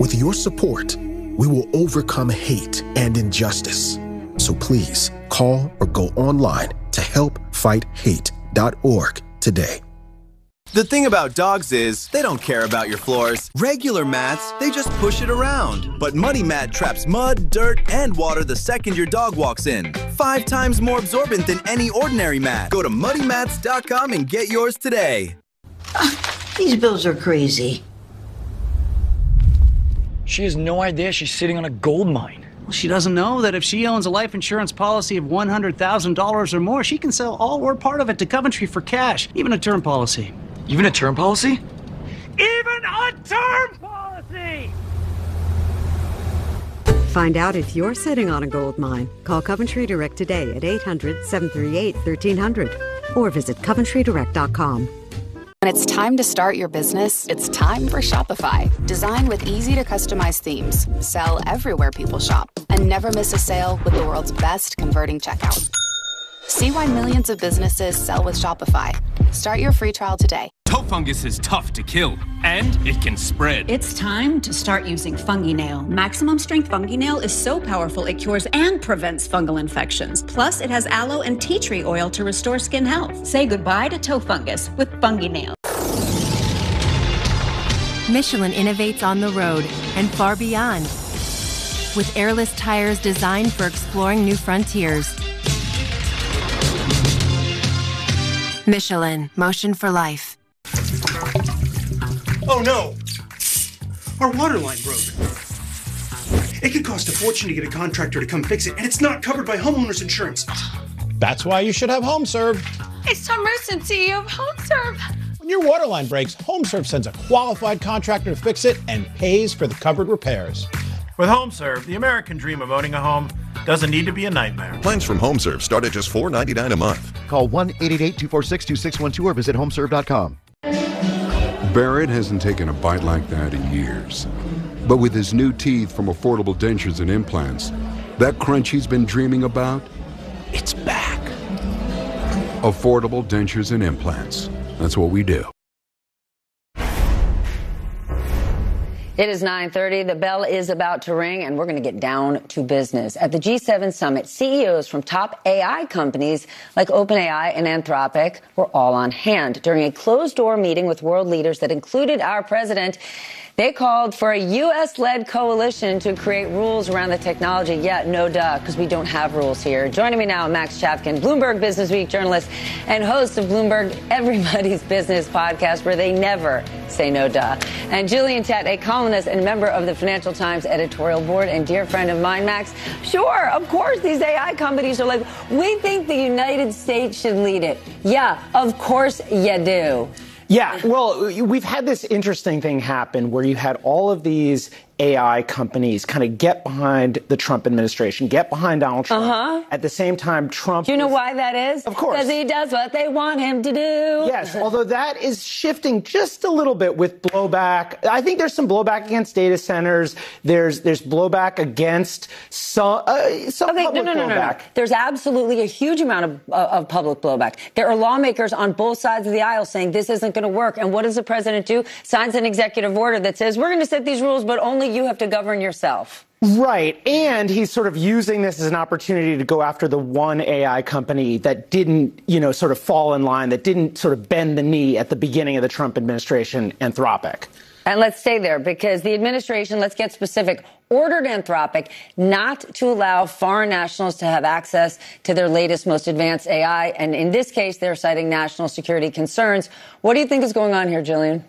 With your support, we will overcome hate and injustice. So please call or go online to helpfighthate.org today. The thing about dogs is, they don't care about your floors. Regular mats, they just push it around. But Muddy Mat traps mud, dirt, and water the second your dog walks in. 5 times more absorbent than any ordinary mat. Go to muddymats.com and get yours today. These bills are crazy. She has no idea she's sitting on a gold mine. Well, she doesn't know that if she owns a life insurance policy of $100,000 or more, she can sell all or part of it to Coventry for cash, even a term policy. Even a term policy? Even a term policy! Find out if you're sitting on a gold mine. Call Coventry Direct today at 800-738-1300 or visit coventrydirect.com. When it's time to start your business, it's time for Shopify. Designed with easy-to-customize themes, sell everywhere people shop, and never miss a sale with the world's best converting checkout. See why millions of businesses sell with Shopify. Start your free trial today. Toe fungus is tough to kill, and it can spread. It's time to start using Fungi-Nail. Maximum strength Fungi-Nail is so powerful it cures and prevents fungal infections. Plus, it has aloe and tea tree oil to restore skin health. Say goodbye to toe fungus with Fungi-Nail. Michelin innovates on the road and far beyond. With airless tires designed for exploring new frontiers. Michelin, motion for life. Oh no! Our water line broke. It could cost a fortune to get a contractor to come fix it, and it's not covered by homeowners insurance. That's why you should have HomeServe. It's Tom Merson, CEO of HomeServe. When your water line breaks, HomeServe sends a qualified contractor to fix it and pays for the covered repairs. With HomeServe, the American dream of owning a home doesn't need to be a nightmare. Plans from HomeServe start at just $4.99 a month. Call 1-888-246-2612 or visit homeserve.com. Barrett hasn't taken a bite like that in years. But with his new teeth from Affordable Dentures and Implants, that crunch he's been dreaming about, it's back. Affordable Dentures and Implants. That's what we do. It is 9:30. The bell is about to ring, and we're going to get down to business. At the G7 summit, CEOs from top AI companies like OpenAI and Anthropic were all on hand. During a closed-door meeting with world leaders that included our president, they called for a U.S.-led coalition to create rules around the technology. Yeah, no duh, because we don't have rules here. Joining me now, Max Chapkin, Bloomberg Businessweek journalist and host of Bloomberg Everybody's Business podcast, where they never say no duh. And Gillian Tett, a columnist and member of the Financial Times editorial board and dear friend of mine, Max. Sure, of course, these AI companies are like, we think the United States should lead it. Yeah, of course you do. Yeah, well, we've had this interesting thing happen where you had all of these AI companies kind of get behind the Trump administration, get behind Donald Trump. At the same time, Trump... Do you know why that is? Of course. Because he does what they want him to do. Yes, although that is shifting just a little bit with blowback. I think there's some blowback against data centers. There's blowback against some public blowback. There's absolutely a huge amount of public blowback. There are lawmakers on both sides of the aisle saying this isn't going to work. And what does the president do? Signs an executive order that says, we're going to set these rules, but only you have to govern yourself. Right. And he's sort of using this as an opportunity to go after the one AI company that didn't, sort of fall in line, that didn't sort of bend the knee at the beginning of the Trump administration, Anthropic. And let's stay there because the administration, let's get specific, ordered Anthropic not to allow foreign nationals to have access to their latest, most advanced AI. And in this case, they're citing national security concerns. What do you think is going on here, Gillian?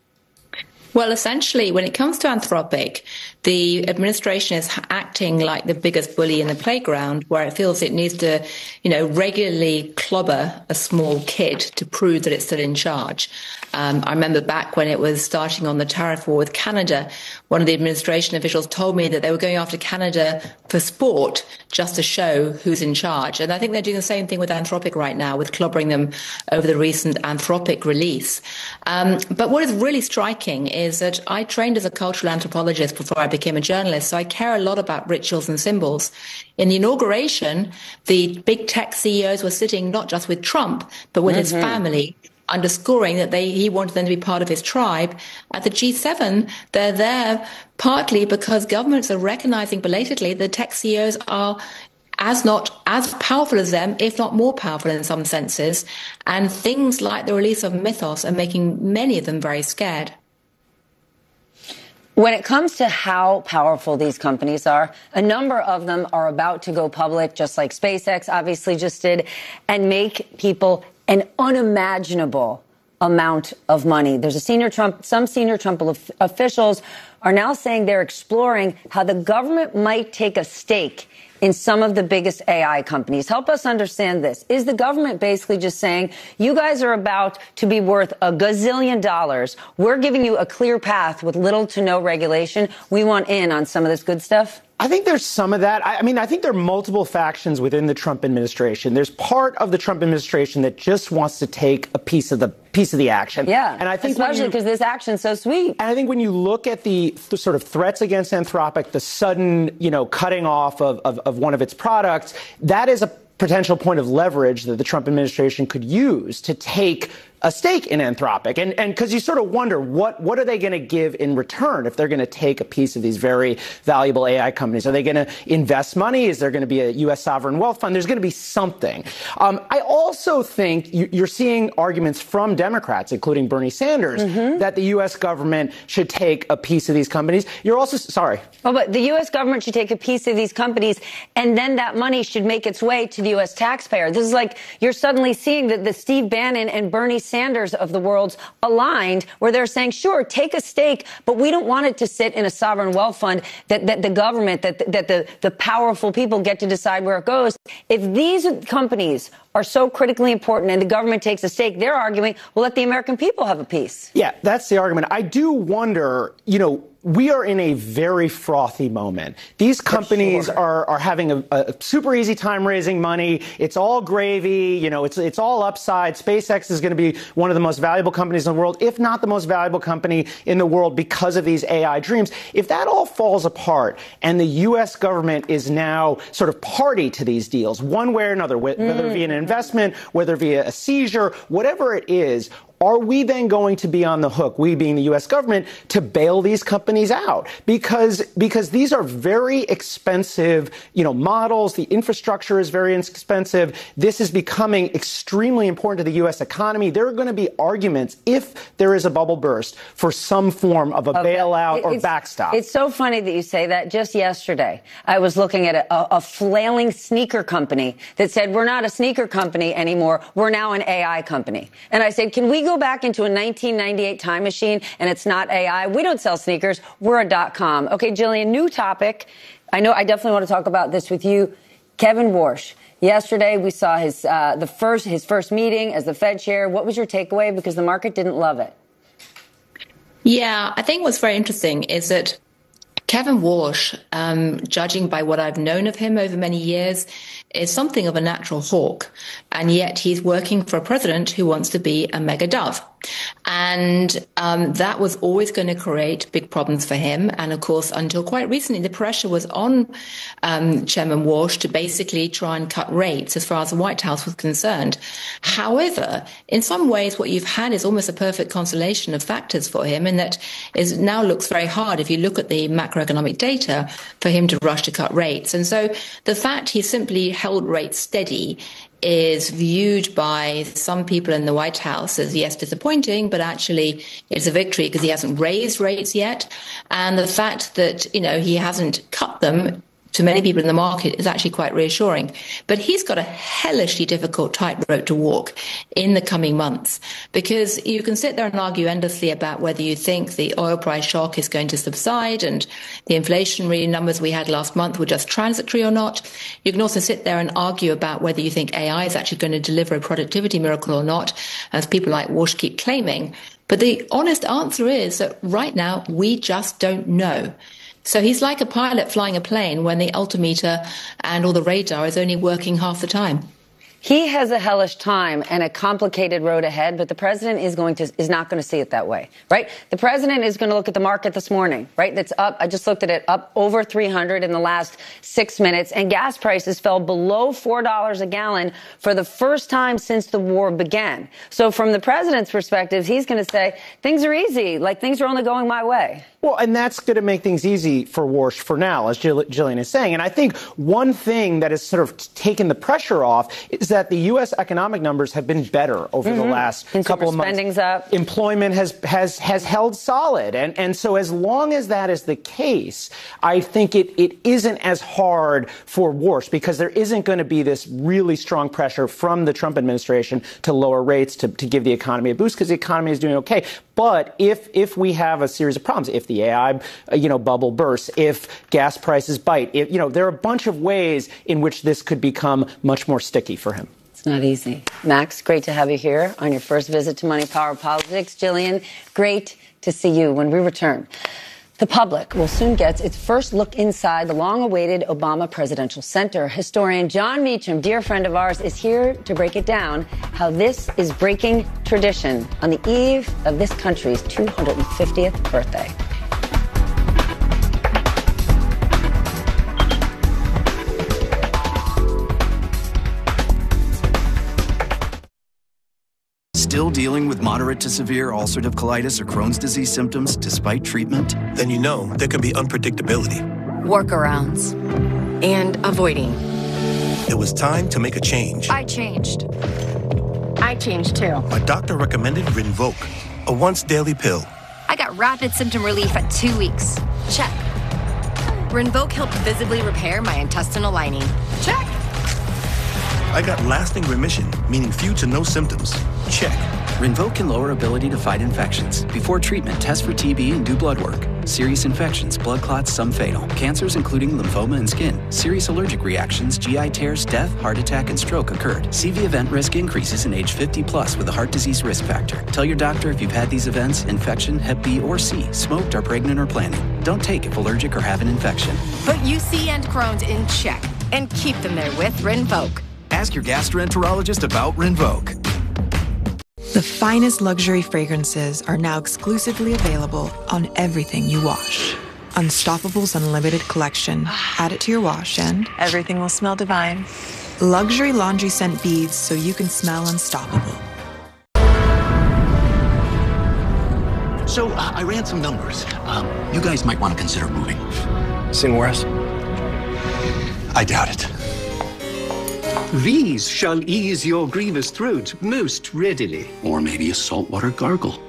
Well, essentially, when it comes to Anthropic, the administration is acting like the biggest bully in the playground, where it feels it needs to, regularly clobber a small kid to prove that it's still in charge. I remember back when it was starting on the tariff war with Canada, one of the administration officials told me that they were going after Canada for sport just to show who's in charge. And I think they're doing the same thing with Anthropic right now, with clobbering them over the recent Anthropic release. But what is really striking is that I trained as a cultural anthropologist before I became a journalist, so I care a lot about rituals and symbols. In the inauguration, the big tech CEOs were sitting not just with Trump, but with his family underscoring that he wanted them to be part of his tribe. At the G7, they're there partly because governments are recognizing belatedly that tech CEOs are not as powerful as them, if not more powerful in some senses. And things like the release of Mythos are making many of them very scared. When it comes to how powerful these companies are, a number of them are about to go public, just like SpaceX obviously just did, and make people an unimaginable amount of money. There's some senior Trump officials are now saying they're exploring how the government might take a stake in some of the biggest AI companies. Help us understand this. Is the government basically just saying, you guys are about to be worth $1 gazillion. We're giving you a clear path with little to no regulation. We want in on some of this good stuff? I think there's some of that. I mean, I think there are multiple factions within the Trump administration. There's part of the Trump administration that just wants to take a piece of the action. Yeah, and I think especially because this action's so sweet. And I think when you look at the sort of threats against Anthropic, the sudden, cutting off of one of its products, that is a potential point of leverage that the Trump administration could use to take a stake in Anthropic. And because you sort of wonder, what are they going to give in return if they're going to take a piece of these very valuable AI companies? Are they going to invest money? Is there going to be a U.S. sovereign wealth fund? There's going to be something. I also think you're seeing arguments from Democrats, including Bernie Sanders, that the U.S. government should take a piece of these companies. You're also, sorry. Well, but the U.S. government should take a piece of these companies, and then that money should make its way to the U.S. taxpayer. This is like you're suddenly seeing that the Steve Bannon and Bernie Sanders of the world aligned, where they're saying, sure, take a stake, but we don't want it to sit in a sovereign wealth fund that the government, that the powerful people get to decide where it goes. If these companies are so critically important and the government takes a stake, they're arguing, well, let the American people have a piece. Yeah, that's the argument. I do wonder, we are in a very frothy moment. These companies are having a super easy time raising money. It's all gravy. It's all upside. SpaceX is going to be one of the most valuable companies in the world, if not the most valuable company in the world because of these AI dreams. If that all falls apart and the U.S. government is now sort of party to these deals, one way or another, whether via an investment, whether via a seizure, whatever it is, are we then going to be on the hook, we being the U.S. government, to bail these companies out? Because these are very expensive, models. The infrastructure is very expensive. This is becoming extremely important to the U.S. economy. There are going to be arguments, if there is a bubble burst, for some form of a bailout or backstop. It's so funny that you say that. Just yesterday, I was looking at a flailing sneaker company that said, we're not a sneaker company anymore. We're now an AI company. And I said, can we go back into a 1998 time machine and it's not AI? We don't sell sneakers. We're a .com. Okay, Jillian, new topic. I know I definitely want to talk about this with you. Kevin Warsh. Yesterday, we saw his first meeting as the Fed chair. What was your takeaway? Because the market didn't love it. Yeah, I think what's very interesting is that Kevin Warsh, judging by what I've known of him over many years, is something of a natural hawk. And yet he's working for a president who wants to be a mega dove. And that was always going to create big problems for him. And of course, until quite recently, the pressure was on Chairman Warsh to basically try and cut rates as far as the White House was concerned. However, in some ways, what you've had is almost a perfect constellation of factors for him, in that it now looks very hard, if you look at the macroeconomic data, for him to rush to cut rates. And so the fact he simply held rates steady is viewed by some people in the White House as, yes, disappointing, but actually it's a victory because he hasn't raised rates yet. And the fact that, he hasn't cut them, to many people in the market, is actually quite reassuring. But he's got a hellishly difficult tightrope to walk in the coming months, because you can sit there and argue endlessly about whether you think the oil price shock is going to subside and the inflationary numbers we had last month were just transitory or not. You can also sit there and argue about whether you think AI is actually going to deliver a productivity miracle or not, as people like Warsh keep claiming. But the honest answer is that right now, we just don't know. So he's like a pilot flying a plane when the altimeter and all the radar is only working half the time. He has a hellish time and a complicated road ahead, but the president is not going to see it that way, right? The president is going to look at the market this morning, right? That's up. I just looked at it, up over 300 in the last 6 minutes, and gas prices fell below $4 a gallon for the first time since the war began. So from the president's perspective, he's going to say things are easy, like things are only going my way. Well, and that's going to make things easy for Warsh for now, as Jillian is saying. And I think one thing that has sort of taken the pressure off is that the U.S. economic numbers have been better over the last couple of months. Spending's up. Employment has held solid. And so as long as that is the case, I think it isn't as hard for Warsh, because there isn't going to be this really strong pressure from the Trump administration to lower rates, to give the economy a boost, because the economy is doing okay. But if we have a series of problems, if the AI, bubble bursts, if gas prices bite, there are a bunch of ways in which this could become much more sticky for him. It's not easy. Max, great to have you here on your first visit to Money Power Politics. Jillian, great to see you. When we return, the public will soon get its first look inside the long-awaited Obama Presidential Center. Historian John Meacham, dear friend of ours, is here to break it down, how this is breaking tradition on the eve of this country's 250th birthday. Still dealing with moderate to severe ulcerative colitis or Crohn's disease symptoms despite treatment? Then you know there can be unpredictability. Workarounds. And avoiding. It was time to make a change. I changed. I changed too. My doctor recommended Rinvoq, a once-daily pill. I got rapid symptom relief at 2 weeks. Check. Rinvoq helped visibly repair my intestinal lining. Check. I got lasting remission, meaning few to no symptoms. Check. Rinvoq can lower ability to fight infections. Before treatment, test for TB and do blood work. Serious infections, blood clots, some fatal. Cancers including lymphoma and skin. Serious allergic reactions, GI tears, death, heart attack, and stroke occurred. CV event risk increases in age 50 plus with a heart disease risk factor. Tell your doctor if you've had these events, infection, Hep B or C, smoked, are pregnant or planning. Don't take if allergic or have an infection. Put UC and Crohn's in check and keep them there with Rinvoq. Ask your gastroenterologist about Rinvoq. The finest luxury fragrances are now exclusively available on everything you wash. Unstoppable's Unlimited Collection. Add it to your wash and everything will smell divine. Luxury laundry scent beads so you can smell unstoppable. So I ran some numbers. You guys might want to consider moving. Sing West? I doubt it. These shall ease your grievous throat most readily. Or maybe a saltwater gargle.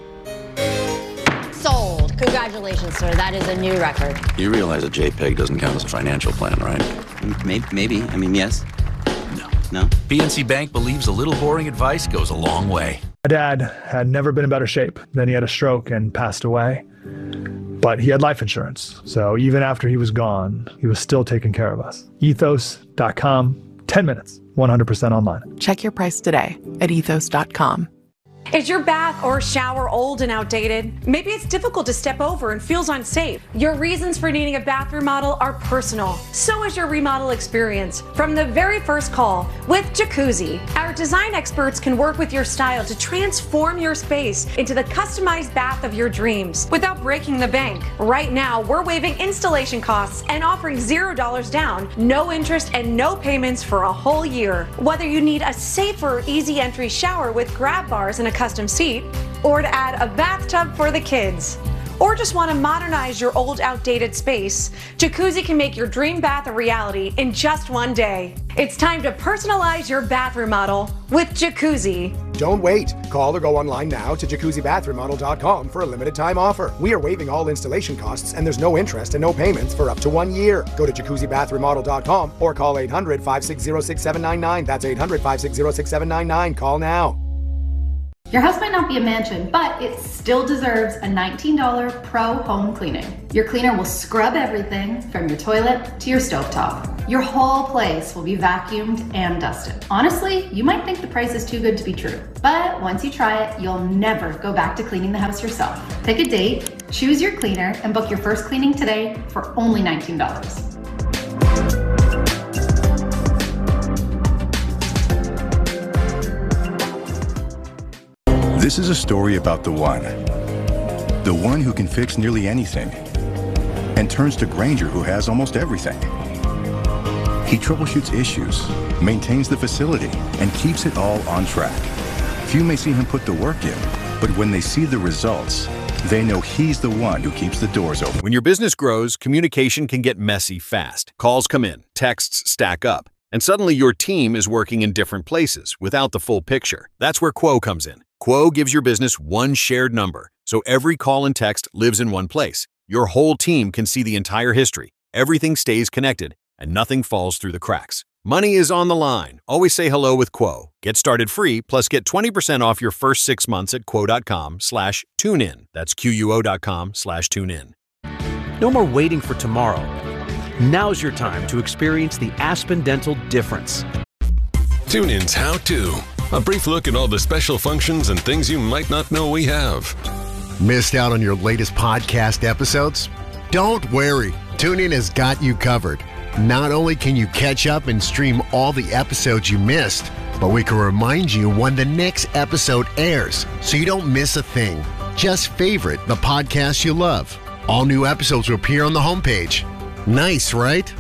Sold. Congratulations, sir. That is a new record. You realize a JPEG doesn't count as a financial plan, right? Maybe. I mean, yes. No? PNC Bank believes a little boring advice goes a long way. My dad had never been in better shape. Then he had a stroke and passed away. But he had life insurance. So even after he was gone, he was still taking care of us. Ethos.com, 10 minutes, 100% online. Check your price today at ethos.com. Is your bath or shower old and outdated? Maybe it's difficult to step over and feels unsafe. Your reasons for needing a bath remodel are personal. So is your remodel experience. From the very first call with Jacuzzi, our design experts can work with your style to transform your space into the customized bath of your dreams without breaking the bank. Right now, we're waiving installation costs and offering $0 down, no interest and no payments for a whole year. Whether you need a safer, easy entry shower with grab bars and a custom seat, or to add a bathtub for the kids, or just want to modernize your old outdated space, Jacuzzi can make your dream bath a reality in just one day. It's time to personalize your bath remodel with Jacuzzi. Don't wait. Call or go online now to jacuzzibathremodel.com for a limited time offer. We are waiving all installation costs and there's no interest and no payments for up to 1 year. Go to jacuzzibathremodel.com or call 800-560-6799. That's 800-560-6799. Call now. Your house might not be a mansion, but it still deserves a $19 pro home cleaning. Your cleaner will scrub everything from your toilet to your stovetop. Your whole place will be vacuumed and dusted. Honestly, you might think the price is too good to be true, but once you try it, you'll never go back to cleaning the house yourself. Pick a date, choose your cleaner, and book your first cleaning today for only $19. This is a story about the one who can fix nearly anything, and turns to Grainger, who has almost everything. He troubleshoots issues, maintains the facility, and keeps it all on track. Few may see him put the work in, but when they see the results, they know he's the one who keeps the doors open. When your business grows, communication can get messy fast. Calls come in, texts stack up, and suddenly your team is working in different places without the full picture. That's where Quo comes in. Quo gives your business one shared number, so every call and text lives in one place. Your whole team can see the entire history. Everything stays connected, and nothing falls through the cracks. Money is on the line. Always say hello with Quo. Get started free, plus get 20% off your first 6 months at quo.com/tunein. That's QUO.com/tunein. No more waiting for tomorrow. Now's your time to experience the Aspen Dental difference. TuneIn's How To. A brief look at all the special functions and things you might not know we have. Missed out on your latest podcast episodes? Don't worry. TuneIn has got you covered. Not only can you catch up and stream all the episodes you missed, but we can remind you when the next episode airs so you don't miss a thing. Just favorite the podcast you love. All new episodes will appear on the homepage. Nice, right?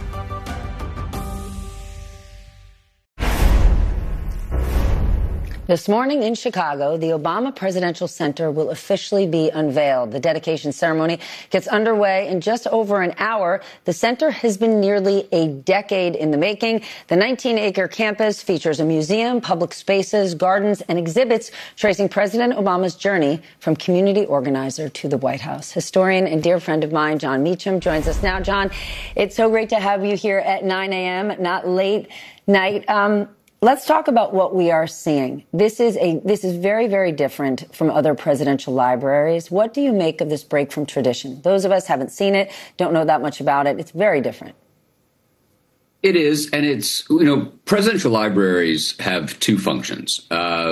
This morning in Chicago, the Obama Presidential Center will officially be unveiled. The dedication ceremony gets underway in just over an hour. The center has been nearly a decade in the making. The 19-acre campus features a museum, public spaces, gardens, and exhibits tracing President Obama's journey from community organizer to the White House. Historian and dear friend of mine, Jon Meacham, joins us now. Jon, it's so great to have you here at 9 a.m., not late night. Let's talk about what we are seeing. This is very, very different from other presidential libraries. What do you make of this break from tradition? Those of us haven't seen it, don't know that much about it. It's very different. It is, and it's, presidential libraries have two functions.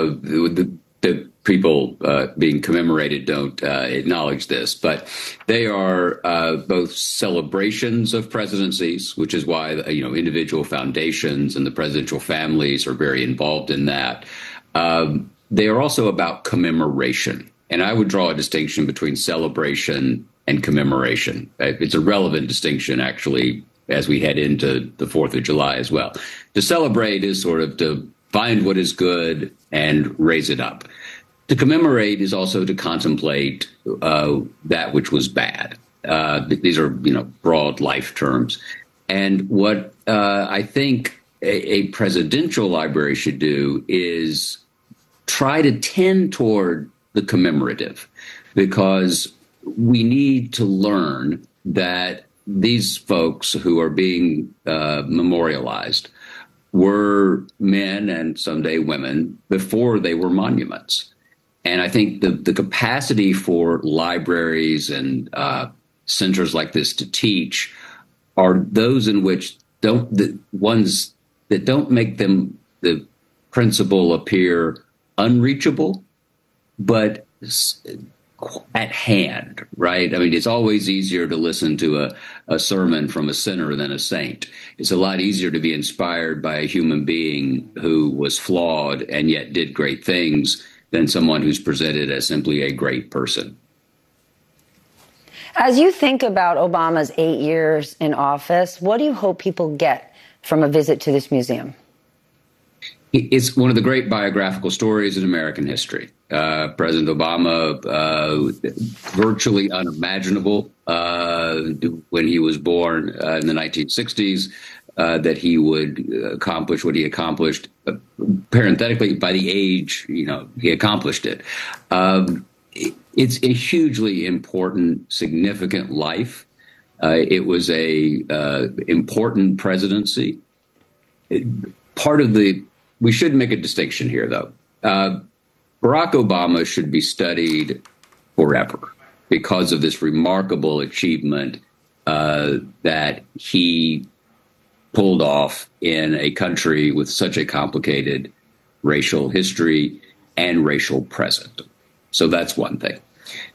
The people being commemorated don't acknowledge this, but they are both celebrations of presidencies, which is why individual foundations and the presidential families are very involved in that. They are also about commemoration, and I would draw a distinction between celebration and commemoration. It's a relevant distinction, actually, as we head into the 4th of July as well. To celebrate is sort of to find what is good and raise it up. To commemorate is also to contemplate that which was bad. These are, broad life terms. And what I think a presidential library should do is try to tend toward the commemorative, because we need to learn that these folks who are being memorialized were men and someday women before they were monuments. And I think the capacity for libraries and centers like this to teach are those in which the ones that don't make them the principle appear unreachable, but at hand, right? I mean, it's always easier to listen to a sermon from a sinner than a saint. It's a lot easier to be inspired by a human being who was flawed and yet did great things than someone who's presented as simply a great person. As you think about Obama's 8 years in office, what do you hope people get from a visit to this museum? It's one of the great biographical stories in American history. President Obama, virtually unimaginable when he was born in the 1960s, that he would accomplish what he accomplished. Parenthetically, by the age, he accomplished it. It's a hugely important, significant life. It was a important presidency. We should make a distinction here, though. Barack Obama should be studied forever because of this remarkable achievement that he pulled off in a country with such a complicated racial history and racial present. So that's one thing.